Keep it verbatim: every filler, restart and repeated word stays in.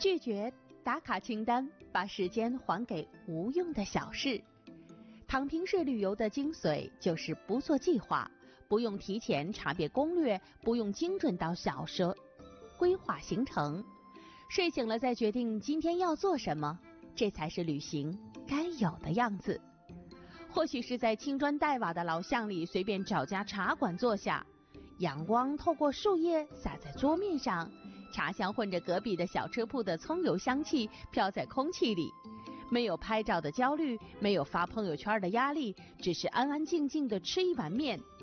拒绝打卡清单，把时间还给无用的小事。躺平式旅游的精髓就是不做计划，不用提前查遍攻略，不用精准到小时规划行程，睡醒了再决定今天要做什么，这才是旅行该有的样子。或许是在青砖黛瓦的老巷里随便找家茶馆坐下，阳光透过树叶洒在桌面上，茶香混着隔壁的小吃铺的葱油香气飘在空气里，没有拍照的焦虑，没有发朋友圈的压力，只是安安静静的吃一碗面，